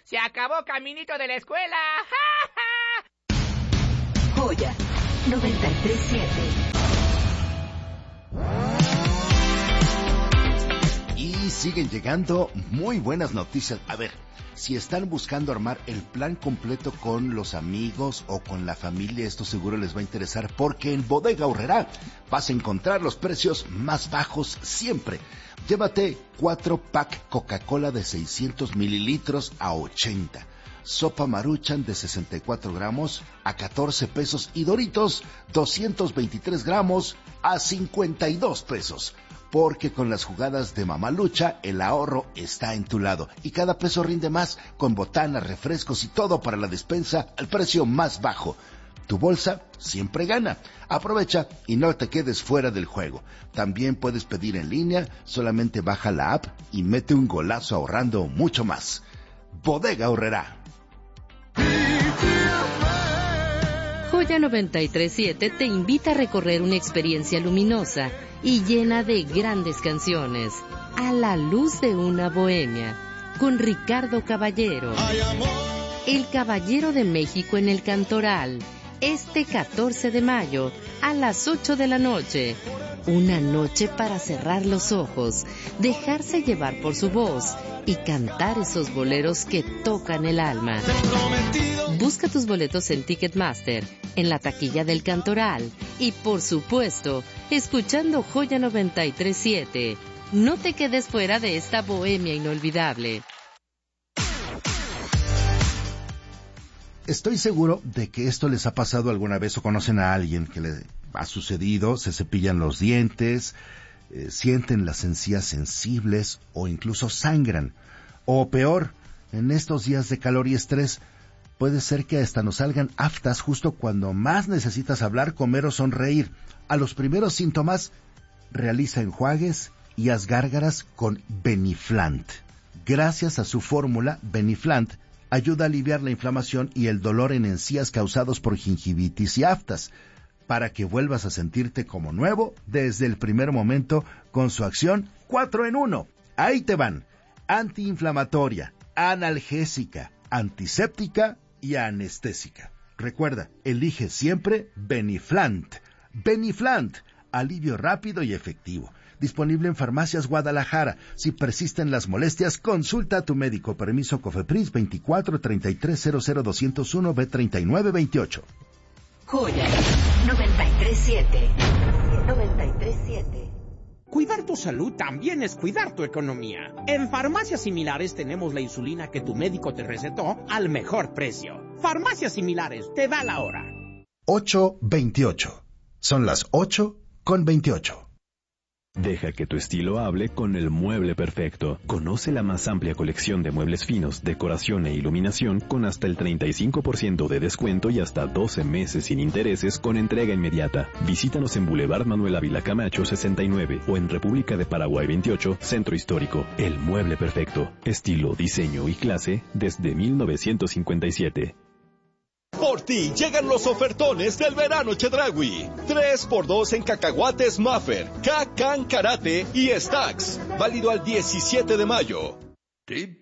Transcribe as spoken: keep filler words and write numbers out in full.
¡Se acabó caminito de la escuela! Joya noventa y tres siete. Y siguen llegando muy buenas noticias. A ver, si están buscando armar el plan completo con los amigos o con la familia, esto seguro les va a interesar, porque en Bodega Aurrerá vas a encontrar los precios más bajos siempre. Llévate cuatro pack Coca-Cola de seiscientos mililitros a ochenta. Sopa Maruchan de sesenta y cuatro gramos a catorce pesos. Y Doritos doscientos veintitrés gramos a cincuenta y dos pesos. Porque con las jugadas de Mamalucha, el ahorro está en tu lado. Y cada peso rinde más con botanas, refrescos y todo para la despensa al precio más bajo. Tu bolsa siempre gana. Aprovecha y no te quedes fuera del juego. También puedes pedir en línea, solamente baja la app y mete un golazo ahorrando mucho más. Bodega Aurrerá. Joya noventa y tres siete te invita a recorrer una experiencia luminosa y llena de grandes canciones, a la luz de una bohemia, con Ricardo Caballero. El Caballero de México en el Cantoral, este catorce de mayo, a las ocho de la noche. Una noche para cerrar los ojos, dejarse llevar por su voz y cantar esos boleros que tocan el alma. Busca tus boletos en Ticketmaster, en la taquilla del Cantoral y, por supuesto, escuchando Joya noventa y tres siete. No te quedes fuera de esta bohemia inolvidable. Estoy seguro de que esto les ha pasado alguna vez o conocen a alguien que le ha sucedido. Se cepillan los dientes, eh, sienten las encías sensibles o incluso sangran. O peor, en estos días de calor y estrés, puede ser que hasta nos salgan aftas justo cuando más necesitas hablar, comer o sonreír. A los primeros síntomas, realiza enjuagues y haz gárgaras con Beniflant. Gracias a su fórmula, Beniflant ayuda a aliviar la inflamación y el dolor en encías causados por gingivitis y aftas, para que vuelvas a sentirte como nuevo desde el primer momento con su acción cuatro en uno. Ahí te van: antiinflamatoria, analgésica, antiséptica y anestésica. Recuerda, elige siempre Beniflant. Beniflant, alivio rápido y efectivo. Disponible en Farmacias Guadalajara. Si persisten las molestias, consulta a tu médico. Permiso COFEPRIS veinticuatro treinta y tres cero cero doscientos uno B treinta y nueve veintiocho. Joya noventa y tres siete. noventa y tres siete. Cuidar tu salud también es cuidar tu economía. En Farmacias Similares tenemos la insulina que tu médico te recetó al mejor precio. Farmacias Similares te da la hora. ocho veintiocho. Son las ocho con veintiocho. Deja que tu estilo hable con el mueble perfecto. Conoce la más amplia colección de muebles finos, decoración e iluminación con hasta el treinta y cinco por ciento de descuento y hasta doce meses sin intereses con entrega inmediata. Visítanos en Boulevard Manuel Ávila Camacho sesenta y nueve o en República de Paraguay veintiocho, Centro Histórico. El mueble perfecto. Estilo, diseño y clase desde mil novecientos cincuenta y siete. Por ti llegan los ofertones del verano Chedraui. tres por dos en cacahuates Maffer, K-Can Karate y Stacks. Válido al diecisiete de mayo. Tip